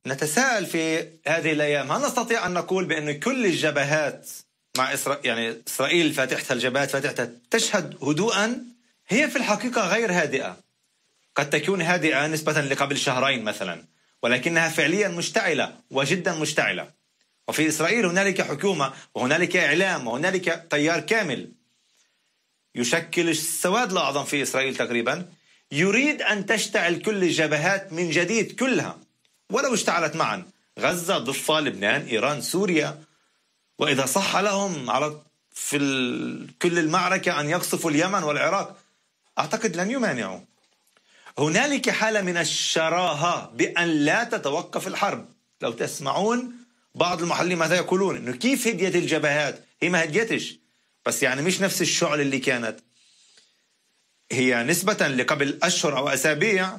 نتساءل في هذه الأيام، هل نستطيع أن نقول بأن كل الجبهات مع إسرائيل فاتحتها الجبهات فاتحتها تشهد هدوءا؟ هي في الحقيقة غير هادئة. قد تكون هادئة نسبة لقبل شهرين مثلا، ولكنها فعليا مشتعلة وجدا مشتعلة. وفي إسرائيل هنالك حكومة وهنالك إعلام وهنالك تيار كامل يشكل السواد الأعظم في إسرائيل تقريبا، يريد أن تشتعل كل الجبهات من جديد كلها ولو اشتعلت معا، غزة، ضفة، لبنان، إيران، سوريا. وإذا صح لهم في كل المعركة أن يقصفوا اليمن والعراق، أعتقد لن يمانعوا. هنالك حالة من الشراهة بأن لا تتوقف الحرب. لو تسمعون بعض المحللين ماذا يقولون، إنه كيف هديت الجبهات؟ هي ما هديتش، بس يعني مش نفس الشعل اللي كانت. هي نسبة لقبل أشهر أو أسابيع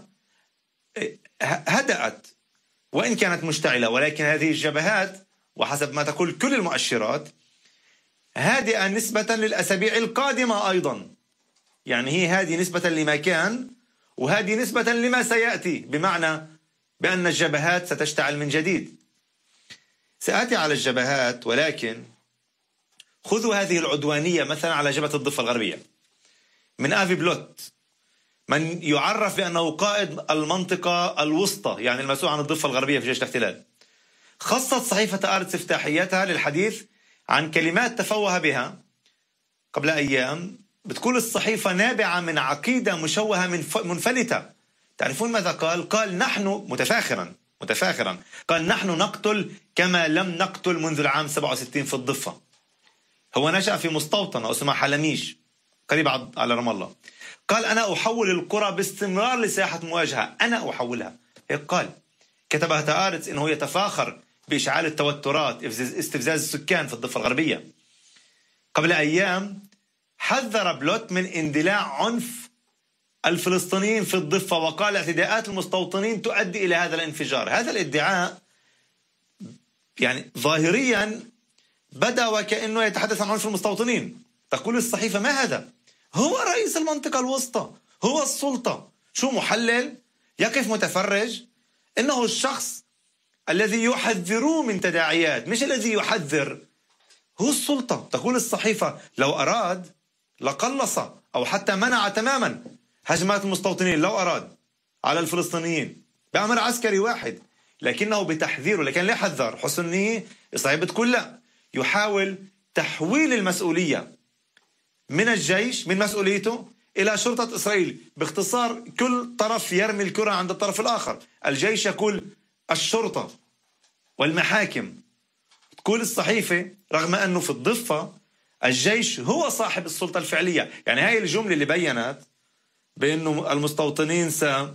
هدأت وإن كانت مشتعلة، ولكن هذه الجبهات وحسب ما تقول كل المؤشرات هادئة نسبة للأسابيع القادمة أيضا. يعني هي هذه نسبة لما كان وهذه نسبة لما سيأتي، بمعنى بأن الجبهات ستشتعل من جديد. سآتي على الجبهات، ولكن خذوا هذه العدوانية مثلا على جبهة الضفة الغربية من آفي بلوت، من يعرف بأنه قائد المنطقة الوسطى، يعني المسؤول عن الضفة الغربية في جيش الاحتلال. خصت صحيفة آرتس افتتاحيتها للحديث عن كلمات تفوه بها قبل أيام. بتقول الصحيفة نابعة من عقيدة مشوهة منفلتة. تعرفون ماذا قال؟ قال نحن متفاخرا قال نحن نقتل كما لم نقتل منذ العام 67 في الضفة. هو نشأ في مستوطنة اسمها حلميش قريب على رام الله. قال أنا أحول القرى باستمرار لساحة مواجهة، أنا أحولها. هيك قال. كتبها تآرتس إنه يتفاخر بإشعال التوترات، استفزاز السكان في الضفة الغربية. قبل أيام حذر بلوت من اندلاع عنف الفلسطينيين في الضفة، وقال اعتداءات المستوطنين تؤدي إلى هذا الانفجار. هذا الادعاء يعني ظاهريا بدأ وكأنه يتحدث عن عنف المستوطنين. تقول الصحيفة ما هذا؟ هو رئيس المنطقة الوسطى، هو السلطة. شو محلل؟ يقف متفرج؟ إنه الشخص الذي يحذروه من تداعيات، مش الذي يحذر، هو السلطة. تقول الصحيفة لو أراد لقلص أو حتى منع تماما هجمات المستوطنين، لو أراد على الفلسطينيين بأمر عسكري واحد، لكنه بتحذيره. لكن لا يحذر حسن نية. الصحيفة بتقول لا، يحاول تحويل المسؤولية من الجيش من مسؤوليته إلى شرطة إسرائيل. باختصار كل طرف يرمي الكرة عند الطرف الآخر. الجيش يقول الشرطة والمحاكم. تقول الصحيفة رغم أنه في الضفة الجيش هو صاحب السلطة الفعلية. يعني هاي الجملة اللي بيّنت بأنه المستوطنين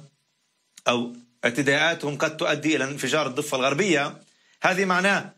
أو اعتداءاتهم قد تؤدي إلى انفجار الضفة الغربية، هذه معناه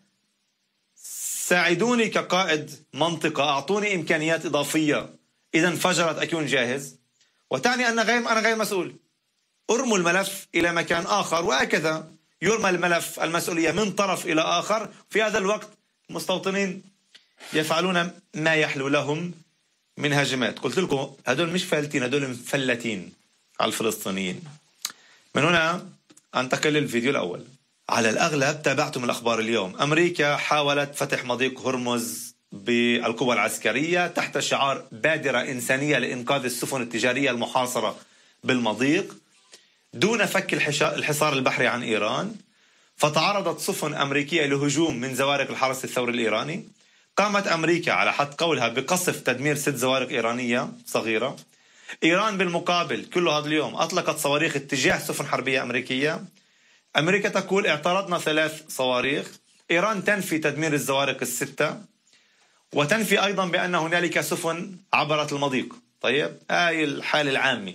ساعدوني كقائد منطقة، أعطوني إمكانيات إضافية، إذا انفجرت أكون جاهز. وتعني أنا غير مسؤول. أرموا الملف إلى مكان آخر، وهكذا يرمى الملف المسؤولية من طرف إلى آخر. في هذا الوقت المستوطنين يفعلون ما يحلو لهم من هجمات. قلت لكم هدول مش فالتين، هدول مفلتين على الفلسطينيين. من هنا أنتقل للفيديو الأول. على الأغلب تابعتم الأخبار اليوم. أمريكا حاولت فتح مضيق هرمز بالقوى العسكرية تحت شعار بادرة إنسانية لإنقاذ السفن التجارية المحاصرة بالمضيق دون فك الحصار البحري عن إيران. فتعرضت سفن أمريكية لهجوم من زوارق الحرس الثوري الإيراني. قامت أمريكا على حد قولها بقصف تدمير 6 زوارق إيرانية صغيرة. إيران بالمقابل كل هذا اليوم أطلقت صواريخ اتجاه سفن حربية أمريكية. أمريكا تقول اعترضنا 3 صواريخ. إيران تنفي تدمير الزوارق ال6 وتنفي أيضا بأن هنالك سفن عبرت المضيق. طيب هاي الحالة العامة.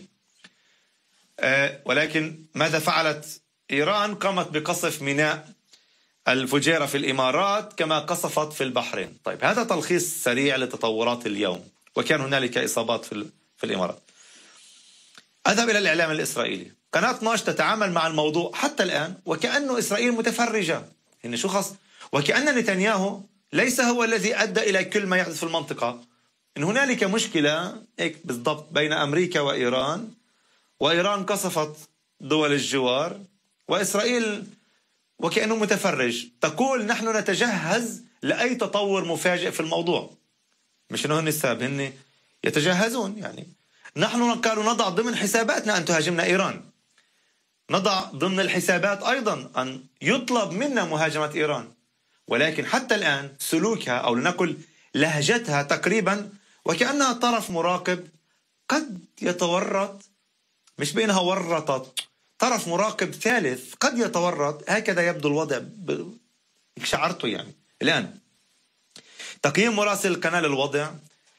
ولكن ماذا فعلت إيران؟ قامت بقصف ميناء الفجيرة في الإمارات كما قصفت في البحرين. طيب هذا تلخيص سريع لتطورات اليوم. وكان هنالك إصابات في الإمارات. أذهب إلى الإعلام الإسرائيلي. قناة 12 تتعامل مع الموضوع حتى الآن وكأنه إسرائيل متفرجة. إن شو خص؟ وكأن نتنياهو ليس هو الذي أدى إلى كل ما يحدث في المنطقة. إن هنالك مشكلة هيك بالضبط بين أمريكا وإيران، وإيران قصفت دول الجوار، وإسرائيل وكأنه متفرج، تقول نحن نتجهز لأي تطور مفاجئ في الموضوع. مش أنه هن السبب، هن يتجهزون. يعني نحن كانوا نضع ضمن حساباتنا أن تهاجمنا إيران، نضع ضمن الحسابات أيضا أن يطلب منا مهاجمة إيران، ولكن حتى الآن سلوكها أو لنقل لهجتها تقريبا وكأنها طرف مراقب قد يتورط، مش بأنها ورطت، طرف مراقب ثالث قد يتورط. هكذا يبدو الوضع شعرته. يعني الآن تقييم مراسل قناة الوضع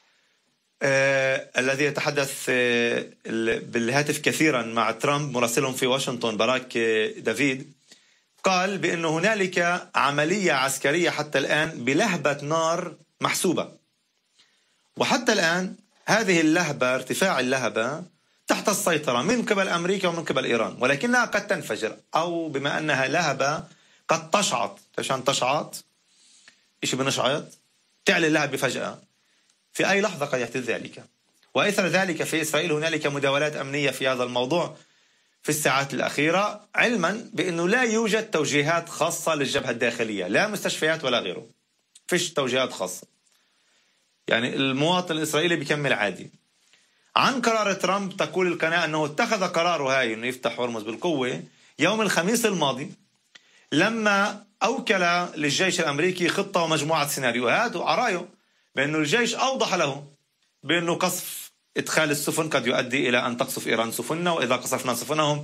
الذي يتحدث بالهاتف كثيرا مع ترامب، مراسلهم في واشنطن باراك دافيد، قال بأن هنالك عملية عسكرية حتى الآن بلهبة نار محسوبة، وحتى الآن هذه اللهبة، ارتفاع اللهبة تحت السيطرة من قبل أمريكا ومن قبل إيران، ولكنها قد تنفجر، أو بما أنها لهبة قد تشعط. عشان تشعط إيش بنشعط؟ تعلي اللهبة فجأة، في أي لحظة قد يحدث ذلك. وإثر ذلك في إسرائيل هنالك مداولات أمنية في هذا الموضوع في الساعات الأخيرة، علما بأنه لا يوجد توجيهات خاصة للجبهة الداخلية، لا مستشفيات ولا غيره، فيش توجيهات خاصة. يعني المواطن الإسرائيلي بيكمل عادي. عن قرار ترامب تقول القناة أنه اتخذ قراره هاي أنه يفتح هرمز بالقوة يوم الخميس الماضي، لما أوكل للجيش الأمريكي خطة ومجموعة سيناريوهات وعرايه، بأنه الجيش أوضح له بأنه قصف إدخال السفن قد يؤدي إلى أن تقصف إيران سفننا، وإذا قصفنا سفنهم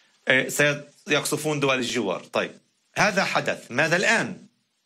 سيقصفون دول الجوار. طيب هذا حدث، ماذا الآن؟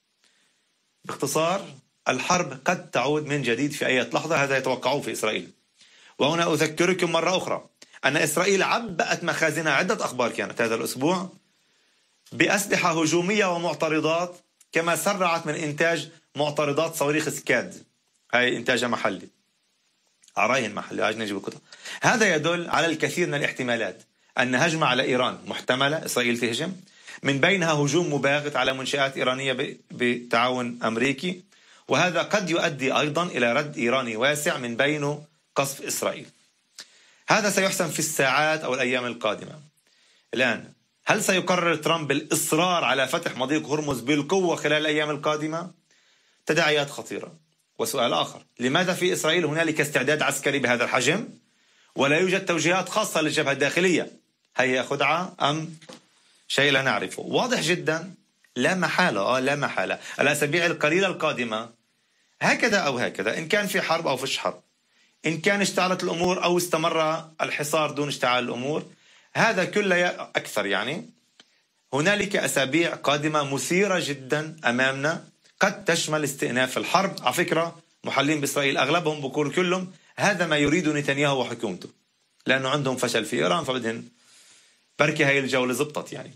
باختصار الحرب قد تعود من جديد في أي لحظة، هذا يتوقعوه في إسرائيل. وهنا أذكركم مرة أخرى أن إسرائيل عبأت مخازنها، عدة أخبار كانت هذا الأسبوع، بأسلحة هجومية ومعترضات، كما سرعت من إنتاج معترضات صواريخ سكاد، هاي إنتاجها محلي، عراين محلي، عايز نجيب القطع. هذا يدل على الكثير من الاحتمالات أن هجمة على إيران محتملة، إسرائيل تهجم، من بينها هجوم مباغت على منشآت إيرانية بتعاون أمريكي، وهذا قد يؤدي أيضا إلى رد إيراني واسع من بينه قصف إسرائيل. هذا سيحسم في الساعات أو الأيام القادمة. الآن هل سيقرر ترامب الإصرار على فتح مضيق هرمز بالقوة خلال الأيام القادمة؟ تداعيات خطيرة. وسؤال آخر، لماذا في إسرائيل هنالك استعداد عسكري بهذا الحجم ولا يوجد توجيهات خاصة للجبهة الداخلية؟ هي خدعة أم شيء لا نعرفه؟ واضح جدا، لا محالة لا محالة الأسابيع القليلة القادمة هكذا أو هكذا، إن كان في حرب أو فيش حرب، إن كان اشتعلت الأمور أو استمر الحصار دون اشتعال الأمور، هذا كله أكثر. يعني هنالك أسابيع قادمة مثيرة جدا أمامنا، قد تشمل استئناف الحرب. على فكرة محللين بإسرائيل أغلبهم بقول كلهم هذا ما يريد نتنياهو وحكومته، لأنه عندهم فشل في إيران، فبدهن بركي هاي الجولة زبطت. يعني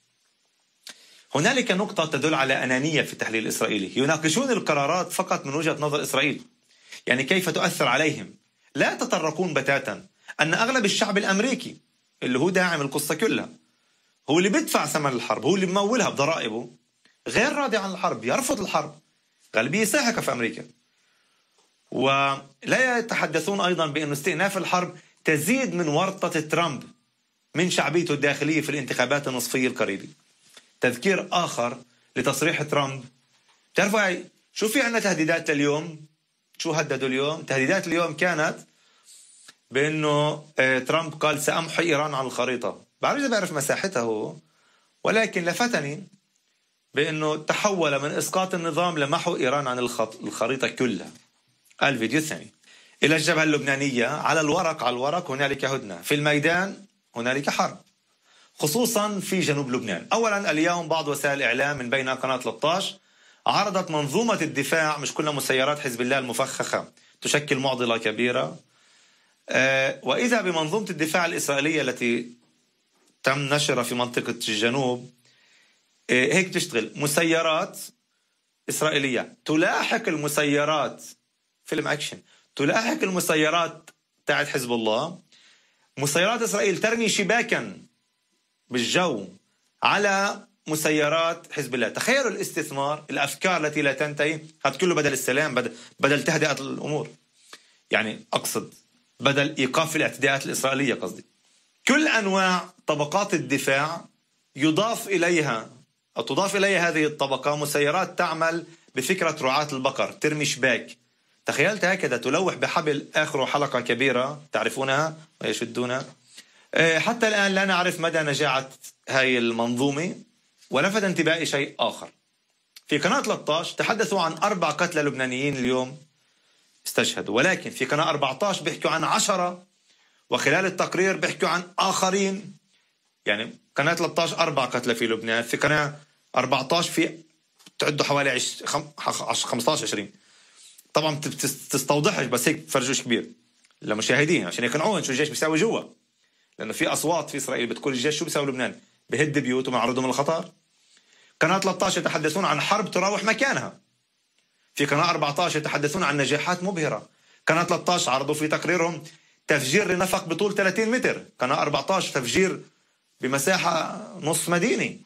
هنالك نقطة تدل على أنانية في التحليل الإسرائيلي، يناقشون القرارات فقط من وجهة نظر إسرائيل، يعني كيف تؤثر عليهم، لا يتطرقون بتاتا أن أغلب الشعب الأمريكي اللي هو داعم القصة كلها، هو اللي بيدفع ثمن الحرب، هو اللي بمولها بضرائبه، غير راضي عن الحرب، يرفض الحرب، غالبية ساحقة في أمريكا. ولا يتحدثون أيضا بأن استئناف الحرب تزيد من ورطة ترامب من شعبيته الداخلية في الانتخابات النصفية القريبة. تذكير آخر لتصريح ترامب، تعرفوا هاي شو في عنا تهديدات اليوم، شو هددوا اليوم؟ تهديدات اليوم كانت بأنه ترامب قال سأمحي إيران عن الخريطة، بعرف إذا بعرف مساحتها هو، ولكن لفتني بأنه تحول من إسقاط النظام لمحو إيران عن الخريطة كلها. الفيديو الثاني، إلى الجبهة اللبنانية، على الورق هنالك هدنة، في الميدان هنالك حرب، خصوصا في جنوب لبنان. أولا اليوم بعض وسائل الإعلام من بينها قناة 13 عرضت منظومة الدفاع، مش كلها مسيرات حزب الله المفخخة تشكل معضلة كبيرة، وإذا بمنظومة الدفاع الإسرائيلية التي تم نشرها في منطقة الجنوب هيك تشتغل مسيرات إسرائيلية تلاحق المسيرات، فيلم أكشن، تلاحق المسيرات تاعت حزب الله. مسيرات إسرائيل ترمي شباكا بالجو على مسيرات حزب الله. تخيلوا الاستثمار، الأفكار التي لا تنتهي، هذا كله بدل السلام، بدل تهدئة الأمور، يعني أقصد بدل إيقاف الاعتداءات الإسرائيلية، قصدي كل أنواع طبقات الدفاع يضاف إليها تضاف إلي هذه الطبقة مسيرات تعمل بفكرة رعاة البقر، ترمي شباك. تخيلت هكذا تلوح بحبل آخره حلقة كبيرة تعرفونها ويشدونها. حتى الآن لا نعرف مدى نجاعة هاي المنظومة. ولفت انتباهي شيء آخر، في قناة 13 تحدثوا عن 4 قتلى لبنانيين اليوم استشهدوا، ولكن في قناة 14 بيحكوا عن 10، وخلال التقرير بيحكوا عن آخرين. يعني قناة 13 4 قتلى في لبنان، في قناة 14 في تعدوا حوالي 15-20. طبعا تستوضحش، بس هيك فرجوش كبير للمشاهدين عشان يقنعوهم شو الجيش بيساوي جوا، لأنه في أصوات في إسرائيل بتقول الجيش شو بيساوي لبنان، بهد بيوت ومعرضهم للخطر. قناة 13 يتحدثون عن حرب تراوح مكانها. في قناة 14 يتحدثون عن نجاحات مبهرة. قناة 13 عرضوا في تقريرهم تفجير لنفق بطول 30 متر. قناة 14 تفجير بمساحة نصف مدينة.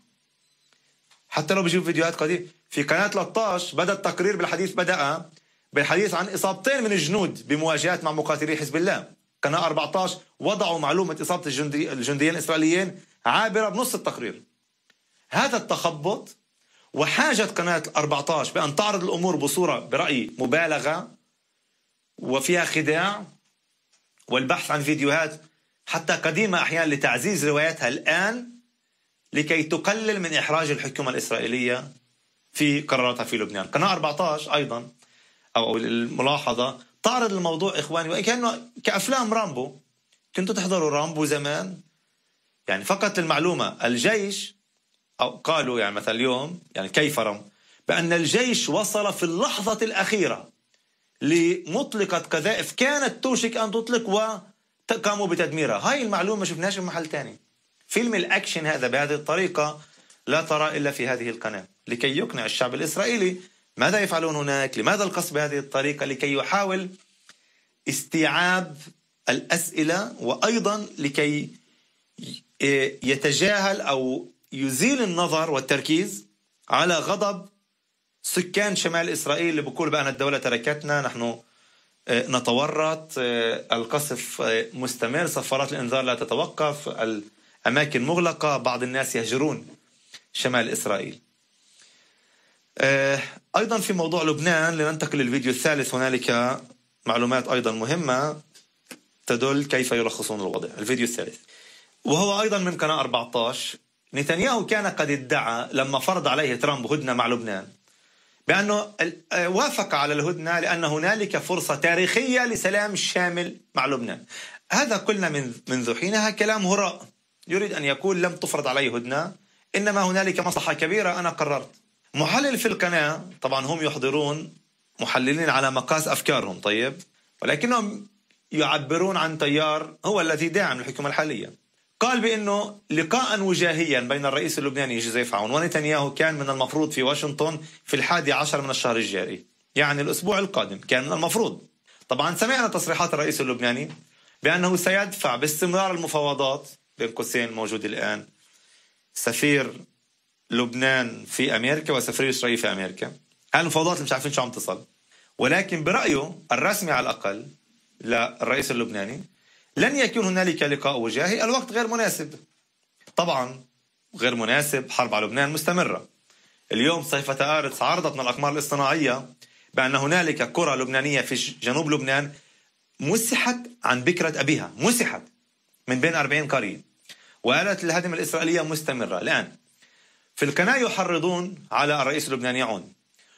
حتى لو بيجيبوا فيديوهات قديمة. في قناة 13 بدأ التقرير بدأ بالحديث عن إصابتين من الجنود بمواجهات مع مقاتلي حزب الله. قناة 14 وضعوا معلومة إصابة الجنديين الإسرائيليين عابرة بنص التقرير. هذا التخبط وحاجة قناة 14 بأن تعرض الأمور بصورة برأيي مبالغة وفيها خداع، والبحث عن فيديوهات حتى قديمة أحيانا لتعزيز رواياتها الآن لكي تقلل من إحراج الحكومة الإسرائيلية في قراراتها في لبنان. قناة 14 أيضا أو الملاحظة تعرض الموضوع إخواني وكأنه كأفلام رامبو. كنتوا تحضروا رامبو زمان؟ يعني فقط المعلومة، الجيش أو قالوا يعني مثلا اليوم يعني كيف رم بأن الجيش وصل في اللحظة الأخيرة لمطلقة قذائف كانت توشك أن تطلق وقاموا بتدميرها. هاي المعلومة ما شفناش في محل تاني. فيلم الأكشن هذا بهذه الطريقة لا ترى إلا في هذه القناة لكي يقنع الشعب الإسرائيلي ماذا يفعلون هناك، لماذا القصف بهذه الطريقة، لكي يحاول استيعاب الأسئلة وأيضا لكي يتجاهل أو يزيل النظر والتركيز على غضب سكان شمال إسرائيل اللي بيقول بأن الدولة تركتنا، نحن نتورط، القصف مستمر، صفارات الإنذار لا تتوقف، الأماكن مغلقة، بعض الناس يهجرون شمال إسرائيل. أيضا في موضوع لبنان لننتقل للفيديو الثالث، هنالك معلومات أيضا مهمة تدل كيف يلخصون الوضع. الفيديو الثالث وهو أيضا من قناة 14. نتنياهو كان قد ادعى لما فرض عليه ترامب هدنة مع لبنان بأنه وافق على الهدنة لأن هنالك فرصة تاريخية لسلام شامل مع لبنان. هذا قلنا منذ حينها كلام هراء، يريد أن يقول لم تفرض عليه هدنة، إنما هنالك مصلحة كبيرة أنا قررت. محلل في القناة طبعا هم يحضرون محللين على مقاس أفكارهم، طيب، ولكنهم يعبرون عن تيار هو الذي داعم الحكومة الحالية. قال بأنه لقاء وجاهيا بين الرئيس اللبناني جوزيف عون ونتنياهو كان من المفروض في واشنطن في 11 من الشهر الجاري، يعني الأسبوع القادم كان من المفروض. طبعا سمعنا تصريحات الرئيس اللبناني بأنه سيدفع باستمرار المفاوضات، بين قوسين موجود الآن سفير لبنان في أمريكا وسفير إسرائيل في أمريكا. المفاوضات مش عارفين شو عم تصل، ولكن برأيه الرسمي على الأقل للرئيس اللبناني لن يكون هنالك لقاء وجاهي، الوقت غير مناسب. طبعا غير مناسب، حرب على لبنان مستمرة. اليوم صحيفة آرتس عرضت من الأقمار الاصطناعية بأن هنالك قرى لبنانية في جنوب لبنان مسحت عن بكرة أبيها، مسحت من بين 40 قرية، وآلة الهدم الإسرائيلية مستمرة. الآن في القناة يحرضون على الرئيس اللبناني عون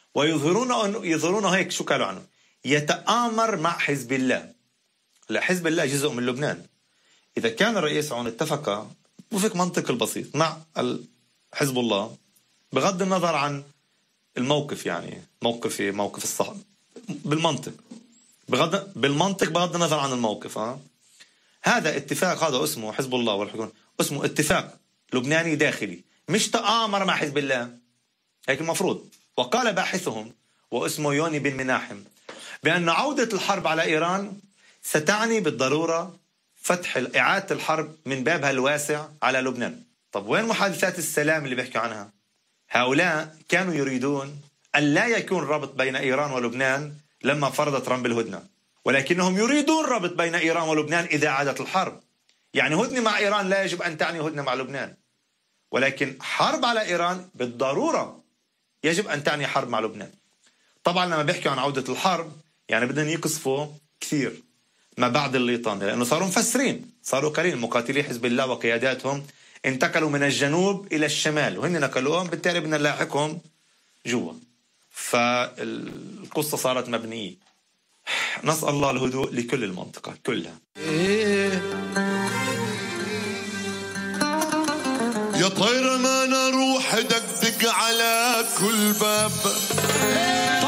ويظهرون هيك شو قالوا عنه، يتآمر مع حزب الله. لا، حزب الله جزء من لبنان. إذا كان الرئيس عون اتفق وفق منطق البسيط مع حزب الله بغض النظر عن الموقف، يعني موقف الصح بالمنطق بغض النظر عن الموقف، هذا اتفاق، هذا اسمه حزب الله والحكومة، اسمه اتفاق لبناني داخلي، مش تآمر مع حزب الله. هيك المفروض. وقال باحثهم واسمه يوني بن مناحم بأن عودة الحرب على إيران ستعني بالضرورة فتح إعادة الحرب من بابها الواسع على لبنان. طب وين محادثات السلام اللي بيحكوا عنها؟ هؤلاء كانوا يريدون أن لا يكون ربط بين إيران ولبنان لما فرض ترامب الهدنة، ولكنهم يريدون ربط بين إيران ولبنان إذا عادت الحرب. يعني هدنة مع إيران لا يجب أن تعني هدنة مع لبنان. ولكن حرب على إيران بالضرورة يجب أن تعني حرب مع لبنان. طبعا لما بيحكوا عن عودة الحرب يعني بدهم يقصفوا كثير ما بعد الليطان، لأنه صاروا مفسرين، صاروا قليل. مقاتلي حزب الله وقياداتهم انتقلوا من الجنوب إلى الشمال وهن نقلوهم، بالتالي بدنا نلاحقهم جوا، فالقصة صارت مبنية. نسأل الله الهدوء لكل المنطقة كلها. يا طير ما نروح دقدق على كل باب.